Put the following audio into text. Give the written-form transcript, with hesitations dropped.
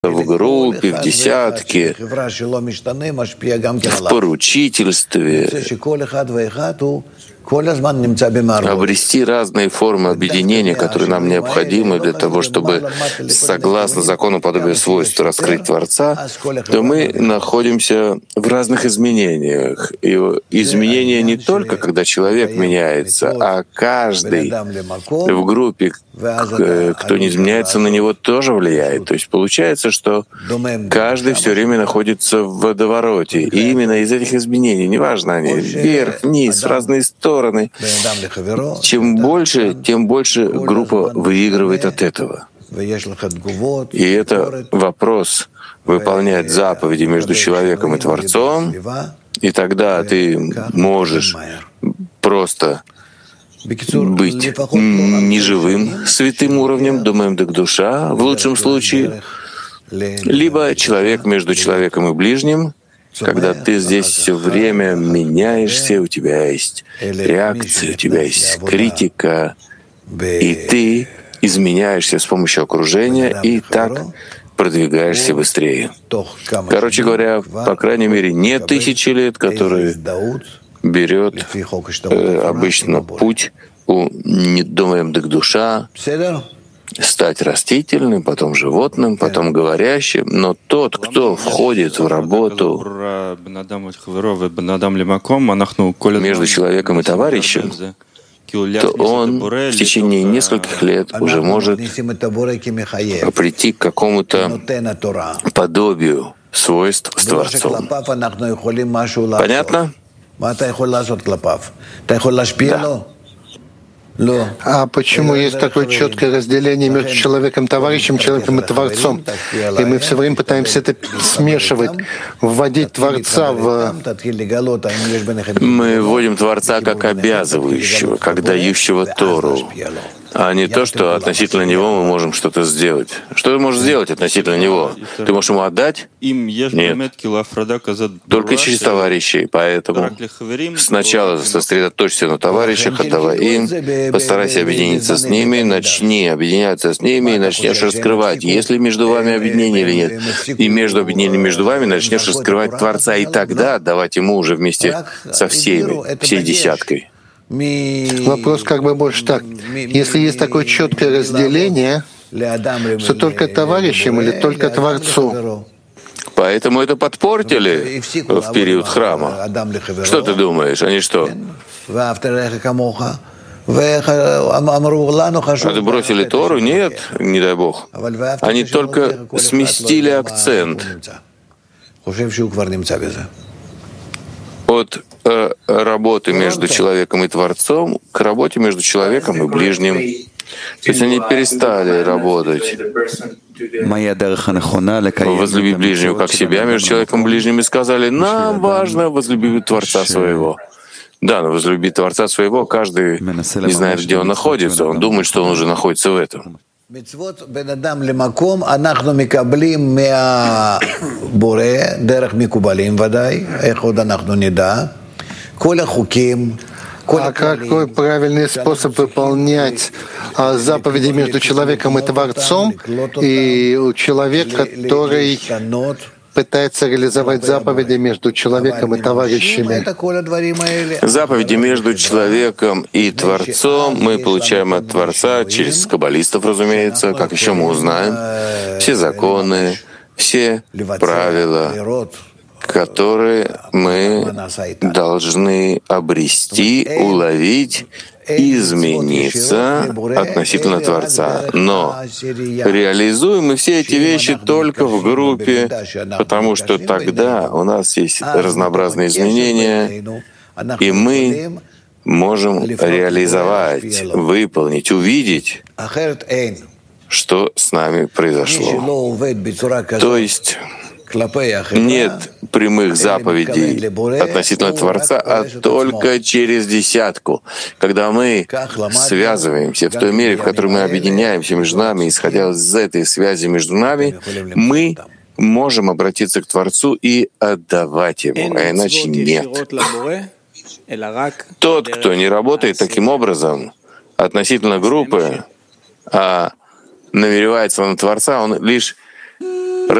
в группе, в десятке, в поручительстве, обрести разные формы объединения, которые нам необходимы для того, чтобы, согласно закону подобия свойств, раскрыть Творца, то мы находимся в разных изменениях. И изменения не только, когда человек меняется, а каждый в группе, кто не изменяется, на него тоже влияет. То есть получается, что каждый все время находится в водовороте. И именно из этих изменений, неважно они, вверх, вниз, в разные стороны, чем больше, тем больше группа выигрывает от этого. И это вопрос выполнять заповеди между человеком и Творцом, и тогда ты можешь просто быть неживым, святым уровнем, думаем так душа, в лучшем случае, либо человек между человеком и ближним, когда ты здесь все время меняешься, у тебя есть реакция, у тебя есть критика, и ты изменяешься с помощью окружения, и так продвигаешься быстрее. Короче говоря, по крайней мере, не 1000 лет, которые берет обычно путь у «думаем так душа», стать растительным, потом животным, потом говорящим. Но тот, кто входит в работу между человеком и товарищем, то он в течение нескольких лет уже может прийти к какому-то подобию свойств с Творцом. Понятно? Да. А почему есть такое четкое разделение между человеком, товарищем, человеком и Творцом? И мы все время пытаемся это смешивать, вводить Творца в... Мы вводим Творца как обязывающего, как дающего Тору, а не то, что относительно него мы можем что-то сделать. Что ты можешь сделать относительно него? Ты можешь ему отдать? Нет. Только через товарищей. Поэтому сначала сосредоточься на товарищах, отдавай им, постарайся объединиться с ними, начни объединяться с ними и начнешь раскрывать, есть ли между вами объединение или нет. И между объединением между вами начнешь раскрывать Творца, и тогда отдавать ему уже вместе со всеми, всей десяткой. Вопрос как бы больше так. Если есть такое четкое разделение, то только товарищам или только Творцу? Поэтому это подпортили в период храма. Что ты думаешь? Они что? Отбросили Тору? Нет, не дай Бог. Они только сместили акцент от работы между человеком и Творцом к работе между человеком и ближним. То есть они перестали работать. Возлюби ближнего как себя между человеком и ближним, и сказали, нам важно возлюбить Творца своего. Да, но возлюбить Творца своего каждый не знает, где он находится. Он думает, что он уже находится в этом. А какой правильный способ выполнять заповеди между человеком и Творцом, и человек, который пытается реализовать заповеди между человеком и товарищами? Заповеди между человеком и Творцом мы получаем от Творца через каббалистов, разумеется, как еще мы узнаем. Все законы, все правила, которые мы должны обрести, уловить, измениться относительно Творца. Но реализуем мы все эти вещи только в группе, потому что тогда у нас есть разнообразные изменения, и мы можем реализовать, выполнить, увидеть, что с нами произошло. То есть нет прямых заповедей относительно Творца, а только через десятку. Когда мы связываемся в той мере, в которой мы объединяемся между нами, исходя из этой связи между нами, мы можем обратиться к Творцу и отдавать Ему, а иначе нет. Тот, кто не работает таким образом относительно группы, а намеревается на Творца, он лишь